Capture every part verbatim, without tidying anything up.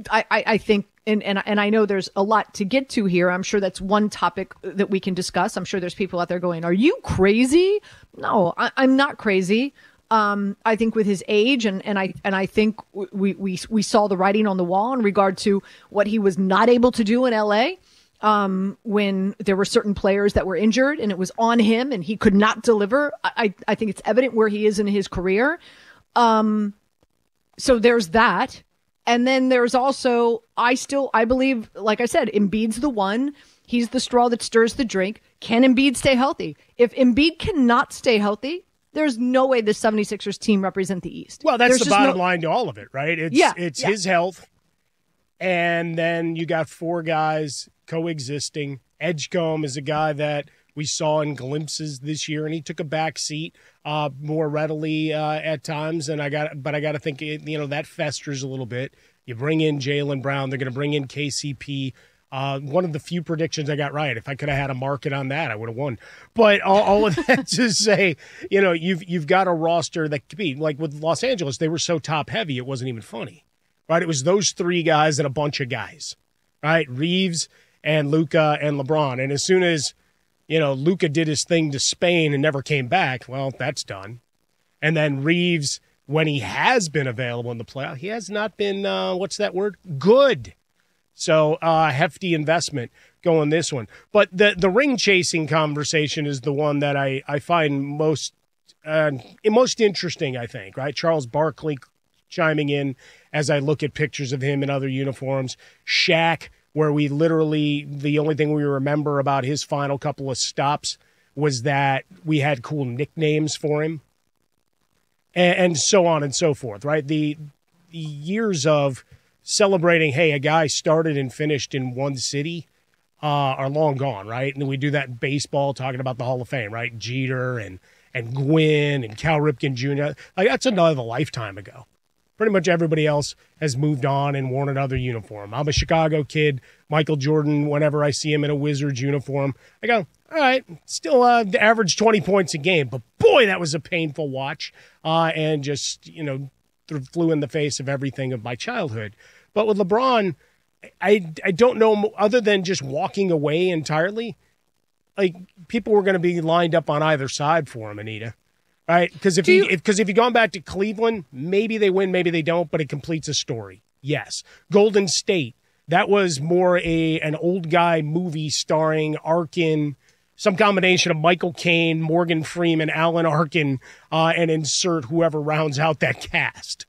I, I, I think, and, and, and I know there's a lot to get to here. I'm sure that's one topic that we can discuss. I'm sure there's people out there going, are you crazy? No, I, I'm not crazy. Um, I think with his age, and, and I and I think we, we we saw the writing on the wall in regard to what he was not able to do in L A um, when there were certain players that were injured, and it was on him, and he could not deliver. I, I think it's evident where he is in his career. Um, so there's that. And then there's also, I still, I believe, like I said, Embiid's the one. He's the straw that stirs the drink. Can Embiid stay healthy? If Embiid cannot stay healthy, there's no way the 76ers team represent the East. Well, that's there's the bottom no- line to all of it, right? It's, yeah, it's yeah. his health, and then you got four guys coexisting. Edgecombe is a guy that we saw in glimpses this year, and he took a back seat uh, more readily uh, at times. And I got, but I got to think, you know, that festers a little bit. You bring in Jaylen Brown. They're going to bring in K C P. Uh, one of the few predictions I got right. If I could have had a market on that, I would have won. But all, all of that to say, you know, you've you've got a roster that could be like with Los Angeles. They were so top heavy, it wasn't even funny, right? It was those three guys and a bunch of guys, right? Reeves and Luka and LeBron. And as soon as you know Luka did his thing to Spain and never came back, well, that's done. And then Reeves, when he has been available in the playoff, he has not been. Uh, what's that word? Good. So uh, hefty investment going this one. But the the ring chasing conversation is the one that I, I find most uh, most interesting, I think, right? Charles Barkley chiming in as I look at pictures of him in other uniforms. Shaq, where we literally, the only thing we remember about his final couple of stops was that we had cool nicknames for him. And, and so on and so forth, right? The, the years of celebrating, hey, a guy started and finished in one city uh, are long gone, right? And we do that in baseball, talking about the Hall of Fame, right? Jeter and and Gwynn and Cal Ripken Junior Like, that's another lifetime ago. Pretty much everybody else has moved on and worn another uniform. I'm a Chicago kid. Michael Jordan, whenever I see him in a Wizards uniform, I go, all right, still uh, average twenty points a game. But, boy, that was a painful watch uh, and just, you know, flew in the face of everything of my childhood. But with LeBron, I, I don't know, other than just walking away entirely, like people were going to be lined up on either side for him, Anita, right? Because if, you, if, if you've gone back to Cleveland, maybe they win, maybe they don't, but it completes a story. Yes. Golden State, that was more a an old guy movie starring Arkin, some combination of Michael Caine, Morgan Freeman, Alan Arkin, uh, and insert whoever rounds out that cast.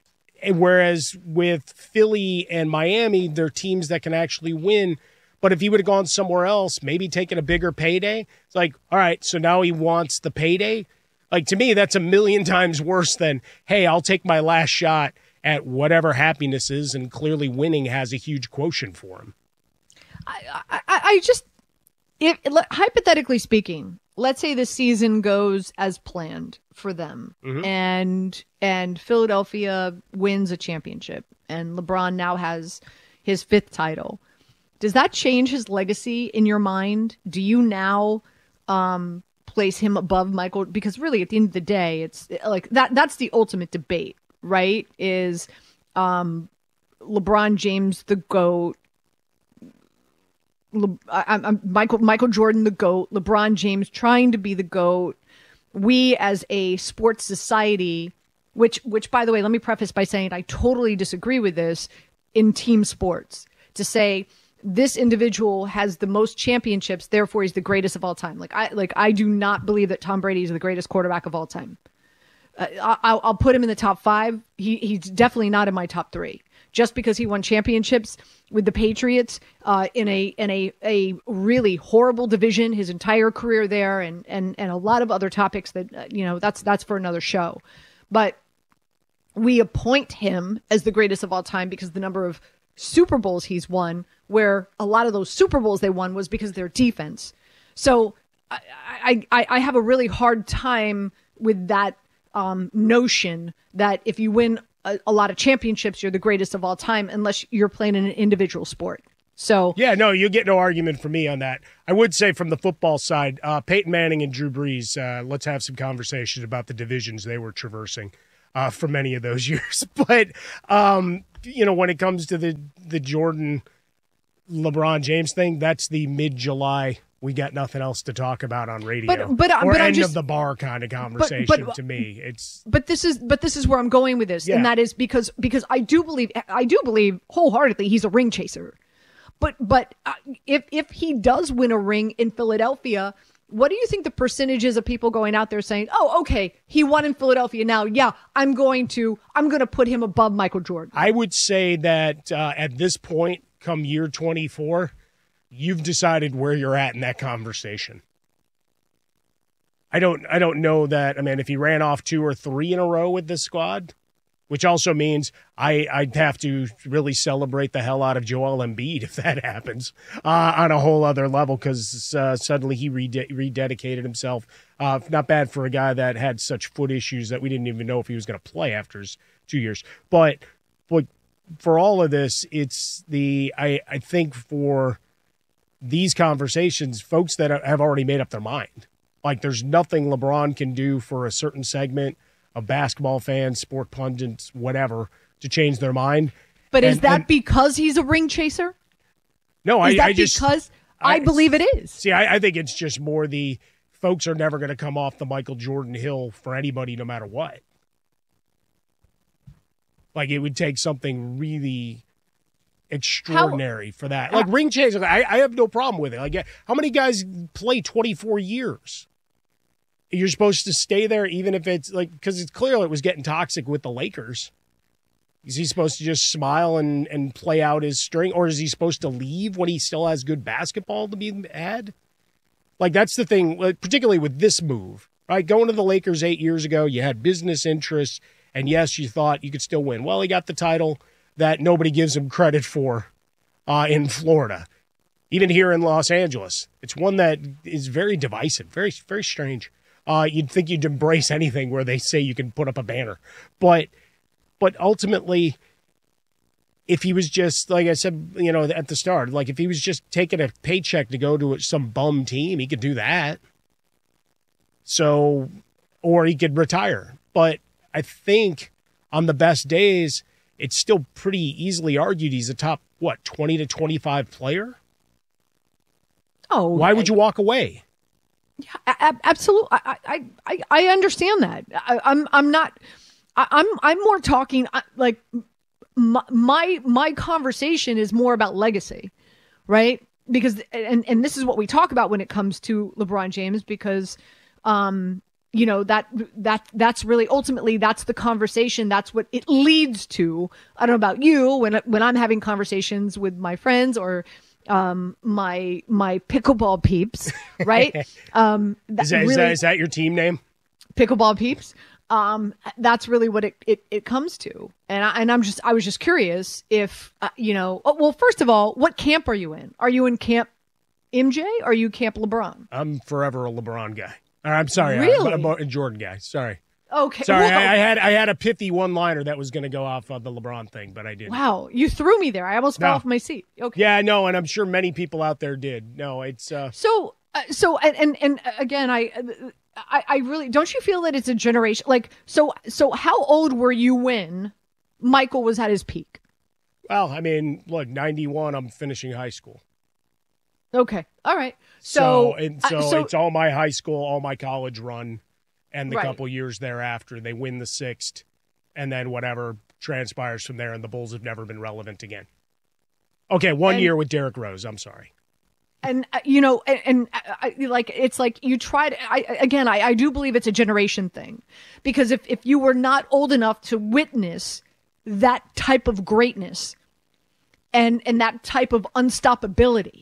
Whereas with Philly and Miami, they're teams that can actually win. But if he would have gone somewhere else, maybe taken a bigger payday, it's like, all right, so now he wants the payday. Like, to me, that's a million times worse than, hey, I'll take my last shot at whatever happiness is, and clearly winning has a huge quotient for him. I, I, I just... If, hypothetically speaking, let's say the season goes as planned for them, mm-hmm. and and Philadelphia wins a championship, and LeBron now has his fifth title. Does that change his legacy in your mind? Do you now um, place him above Michael? Because really, at the end of the day, it's like that. That's the ultimate debate, right? Is um, LeBron James the GOAT? Le- I, I'm Michael Michael Jordan the GOAT, LeBron James trying to be the GOAT. We as a sports society, which which by the way, let me preface by saying I totally disagree with this in team sports, to say this individual has the most championships, therefore he's the greatest of all time. Like I like I do not believe that Tom Brady is the greatest quarterback of all time. Uh, I, I'll put him in the top five. He he's definitely not in my top three. Just because he won championships with the Patriots uh, in a in a, a really horrible division his entire career there, and and and a lot of other topics that uh, you know that's that's for another show. But we appoint him as the greatest of all time because the number of Super Bowls he's won, where a lot of those Super Bowls they won was because of their defense. So I I, I, I have a really hard time with that um, notion that if you win A, a lot of championships, you're the greatest of all time, unless you're playing in an individual sport. So yeah, no, you get no argument from me on that. I would say from the football side, uh, Peyton Manning and Drew Brees, uh, let's have some conversations about the divisions they were traversing uh, for many of those years. But um, you know, when it comes to the, the Jordan LeBron James thing, that's the mid-July, we got nothing else to talk about on radio. But, but, or but end just, of the bar kind of conversation but, but, to me. It's But this is but this is where I'm going with this. Yeah. And that is because because I do believe I do believe wholeheartedly he's a ring chaser. But but uh, if if he does win a ring in Philadelphia, what do you think the percentage is of people going out there saying, "Oh, okay, he won in Philadelphia now. Yeah, I'm going to I'm going to put him above Michael Jordan." I would say that uh, at this point, come year twenty-four, you've decided where you're at in that conversation. I don't I don't know that. I mean, if he ran off two or three in a row with this squad, which also means I, I'd have to really celebrate the hell out of Joel Embiid if that happens uh, on a whole other level, because uh, suddenly he rede- rededicated himself. Uh, not bad for a guy that had such foot issues that we didn't even know if he was going to play after his two years. But, but for all of this, it's the I, I think for these conversations, folks that have already made up their mind. Like, there's nothing LeBron can do for a certain segment of basketball fans, sport pundits, whatever, to change their mind. But and, is that and, because he's a ring chaser? No, is I, that I just because I, I believe it is. See, I, I think it's just more the folks are never going to come off the Michael Jordan hill for anybody, no matter what. Like, it would take something really extraordinary how, for that. Like, how, ring chaser, I, I have no problem with it. Like, how many guys play twenty-four years? You're supposed to stay there even if it's like, because it's clear it was getting toxic with the Lakers. Is he supposed to just smile and, and play out his string? Or is he supposed to leave when he still has good basketball to be had? Like, that's the thing, particularly with this move, right? Going to the Lakers eight years ago, you had business interests, and yes, you thought you could still win. Well, he got the title that nobody gives him credit for uh, in Florida, even here in Los Angeles. It's one that is very divisive, very, very strange. Uh, you'd think you'd embrace anything where they say you can put up a banner. But but ultimately, if he was just, like I said, you know, at the start, like if he was just taking a paycheck to go to some bum team, he could do that. So, or he could retire. But I think on the best days, it's still pretty easily argued he's a top, what, twenty to twenty-five player? Oh. Why would you walk away? Yeah, absolutely. I, I, I, I understand that. I, I'm, I'm not, I, I'm, I'm more talking like my, my, my conversation is more about legacy, right? Because, and, and this is what we talk about when it comes to LeBron James, because, um, you know, that, that, that's really, ultimately, that's the conversation. That's what it leads to. I don't know about you, when, when I'm having conversations with my friends or, um, my, my pickleball peeps, right? um, that is, that, really, is, that, is that your team name? Pickleball peeps. Um, that's really what it, it, it comes to. And I, and I'm just, I was just curious if, uh, you know, oh, well, first of all, what camp are you in? Are you in camp M J or are you camp LeBron? I'm forever a LeBron guy. Or, I'm sorry. Really? I'm, I'm a Jordan guy. Sorry. Okay. Sorry, I, I had I had a pithy one-liner that was going to go off of the LeBron thing, but I didn't. Wow, you threw me there. I almost fell no. off my seat. Okay. Yeah, no, and I'm sure many people out there did. No, it's uh... so uh, so and, and and again, I, I I really don't you feel that it's a generation like so so how old were you when Michael was at his peak? Well, I mean, look, ninety-one. I'm finishing high school. Okay, all right. So so, and so, uh, so it's all my high school, all my college run. And the right. couple years thereafter, they win the sixth, and then whatever transpires from there, and the Bulls have never been relevant again. Okay, one and, year with Derrick Rose. I'm sorry. And, uh, you know, and, and I, like, it's like you tried, I, again, I, I do believe it's a generation thing. Because if, if you were not old enough to witness that type of greatness and, and that type of unstoppability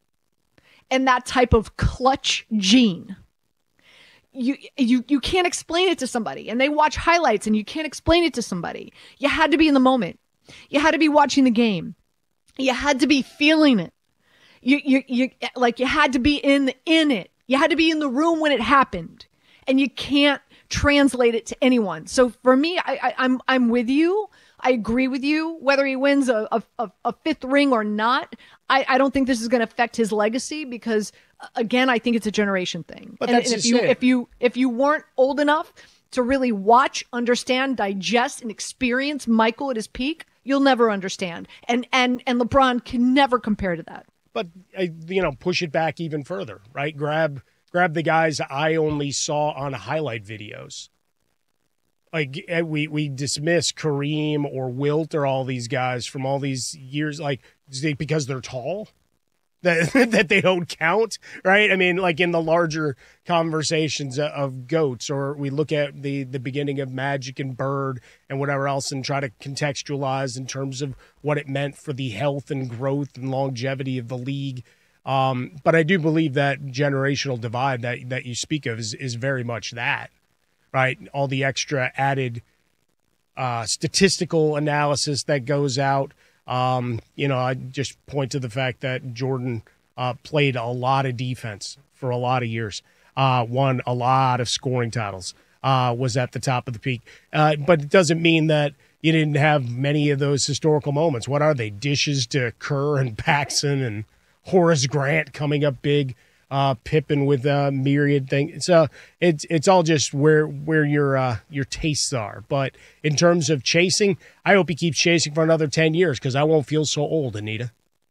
and that type of clutch gene, You, you you can't explain it to somebody, and they watch highlights and you can't explain it to somebody. You had to be in the moment. You had to be watching the game. You had to be feeling it. You you you like you had to be in in it. You had to be in the room when it happened, and you can't translate it to anyone. So for me, I, I I'm I'm with you. I agree with you. Whether he wins a a, a fifth ring or not, I, I don't think this is going to affect his legacy because, again, I think it's a generation thing. But and, that's and if you it. if you if you weren't old enough to really watch, understand, digest, and experience Michael at his peak, You'll never understand. And and and LeBron can never compare to that. But, uh, you know, push it back even further, right? Grab grab the guys I only saw on highlight videos. Like, we, we dismiss Kareem or Wilt or all these guys from all these years, like, because they're tall? That, that they don't count, right? I mean, like in the larger conversations of GOATs, or we look at the, the beginning of Magic and Bird and whatever else and try to contextualize in terms of what it meant for the health and growth and longevity of the league. Um, but I do believe that generational divide that, that you speak of is, is very much that, right? All the extra added uh, statistical analysis that goes out. Um, you know, I just point to the fact that Jordan uh, played a lot of defense for a lot of years, uh, won a lot of scoring titles, uh, was at the top of the peak. Uh, but it doesn't mean that you didn't have many of those historical moments. What are they? Dishes to Kerr and Paxson and Horace Grant coming up big, uh, Pippen with a myriad thing. So it's it's all just where where your uh, your tastes are. But in terms of chasing, I hope he keeps chasing for another ten years because I won't feel so old, Anita.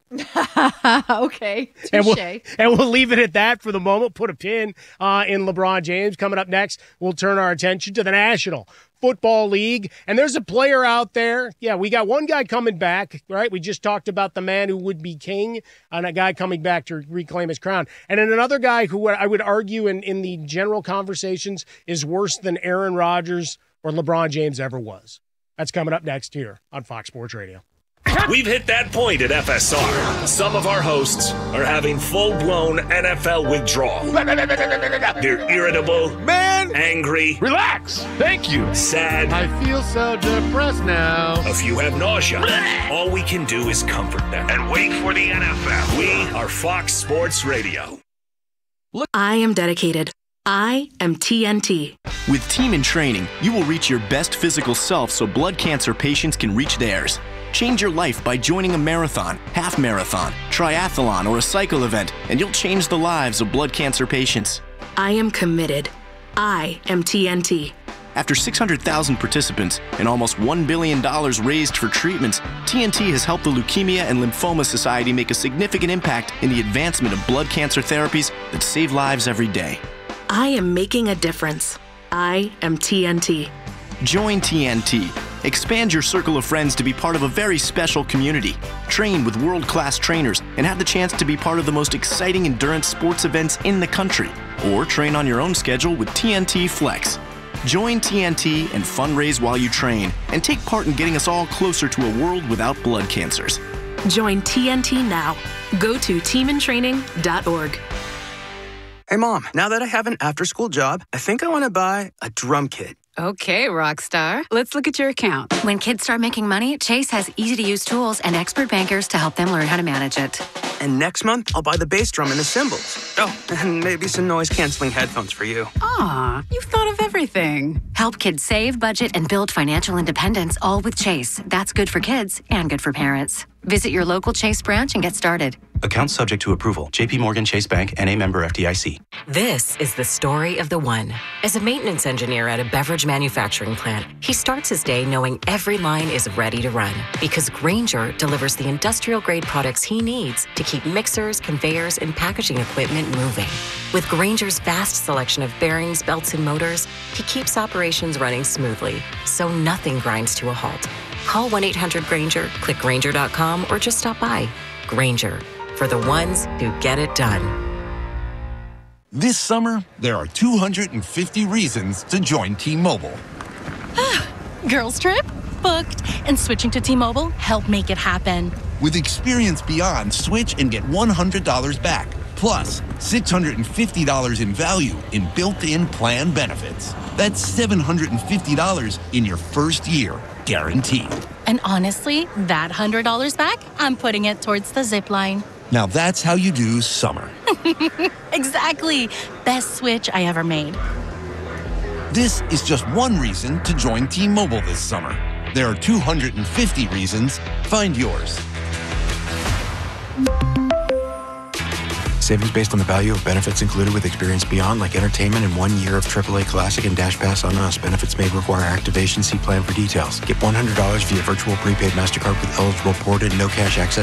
Okay, touche. And we'll, and we'll leave it at that for the moment. Put a pin uh, in LeBron James. Coming up next, we'll turn our attention to the National Football League. And there's a player out there. Yeah, we got one guy coming back, right? We just talked about the man who would be king and a guy coming back to reclaim his crown. And then another guy who I would argue in, in the general conversations is worse than Aaron Rodgers or LeBron James ever was. That's coming up next here on Fox Sports Radio. We've hit that point at F S R. Some of our hosts are having full-blown N F L withdrawal. They're irritable, man, angry. Relax. Thank you. Sad. I feel so depressed now. A few have nausea. All we can do is comfort them and wait for the N F L. We are Fox Sports Radio. Look, I am dedicated. I am T N T. With Team in Training, you will reach your best physical self so blood cancer patients can reach theirs. Change your life by joining a marathon, half marathon, triathlon, or a cycle event, and you'll change the lives of blood cancer patients. I am committed. I am T N T. After six hundred thousand participants and almost one billion dollars raised for treatments, T N T has helped the Leukemia and Lymphoma Society make a significant impact in the advancement of blood cancer therapies that save lives every day. I am making a difference. I am T N T. Join T N T. Expand your circle of friends to be part of a very special community. Train with world-class trainers and have the chance to be part of the most exciting endurance sports events in the country. Or train on your own schedule with T N T Flex. Join T N T and fundraise while you train and take part in getting us all closer to a world without blood cancers. Join T N T now. Go to team in training dot org. Hey, Mom, now that I have an after-school job, I think I want to buy a drum kit. Okay, Rockstar. Let's look at your account. When kids start making money, Chase has easy-to-use tools and expert bankers to help them learn how to manage it. And next month, I'll buy the bass drum and the cymbals. Oh, and maybe some noise-canceling headphones for you. Aw, you've thought of everything. Help kids save, budget, and build financial independence, all with Chase. That's good for kids and good for parents. Visit your local Chase branch and get started. Account subject to approval. J P Morgan Chase Bank, N A member F D I C. This is the story of the one. As a maintenance engineer at a beverage manufacturing plant, he starts his day knowing every line is ready to run because Grainger delivers the industrial-grade products he needs to keep mixers, conveyors, and packaging equipment moving. With Grainger's vast selection of bearings, belts, and motors, he keeps operations running smoothly, so nothing grinds to a halt. Call one eight hundred Grainger, click Grainger dot com, or just stop by. Grainger, for the ones who get it done. This summer, there are two hundred fifty reasons to join T-Mobile. Girls trip? Booked. And switching to T-Mobile helped make it happen. With Experience Beyond, switch and get one hundred dollars back. Plus, six hundred fifty dollars in value in built-in plan benefits. That's seven hundred fifty dollars in your first year, guaranteed. And honestly, that one hundred dollars back, I'm putting it towards the zip line. Now that's how you do summer. Exactly. Best switch I ever made. This is just one reason to join T-Mobile this summer. There are two hundred fifty reasons. Find yours. Savings based on the value of benefits included with Experience Beyond, like entertainment and one year of triple A Classic and Dash Pass on us. Benefits may require activation. See plan for details. Get one hundred dollars via virtual prepaid MasterCard with eligible ported no cash access